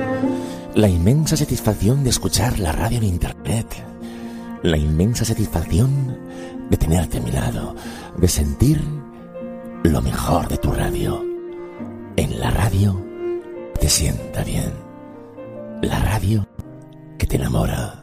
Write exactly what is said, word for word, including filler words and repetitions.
La inmensa satisfacción de escuchar la radio en internet. La inmensa satisfacción de tenerte a mi lado, de sentir lo mejor de tu radio. En la radio te sienta bien. La radio que te enamora.